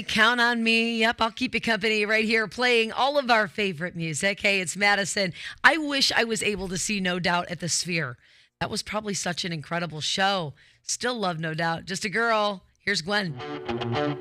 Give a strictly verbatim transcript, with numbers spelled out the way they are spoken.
Count on me. Yep, I'll keep you company right here playing all of our favorite music. Hey, it's Madison. I wish I was able to see No Doubt at the Sphere. That was probably such an incredible show. Still love No Doubt. Just a girl. Here's Gwen.